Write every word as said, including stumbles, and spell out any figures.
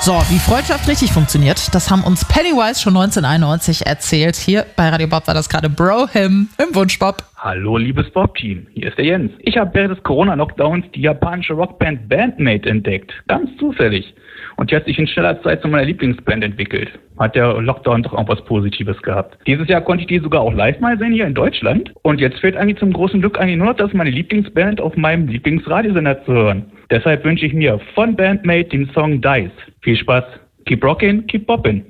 So, wie Freundschaft richtig funktioniert, das haben uns Pennywise schon neunzehnhunderteinundneunzig erzählt. Hier bei Radio Bob war das gerade Bro Him im Wunschbob. Hallo liebes Bob-Team, hier ist der Jens. Ich habe während des Corona-Lockdowns die japanische Rockband Bandmate entdeckt. Ganz zufällig. Und die hat sich in schneller Zeit zu meiner Lieblingsband entwickelt. Hat der Lockdown doch auch was Positives gehabt. Dieses Jahr konnte ich die sogar auch live mal sehen hier in Deutschland. Und jetzt fehlt eigentlich zum großen Glück eigentlich nur noch, dass meine Lieblingsband auf meinem Lieblingsradiosender zu hören. Deshalb wünsche ich mir von Bandmate den Song Dice. Viel Spaß. Keep rockin', keep boppin'.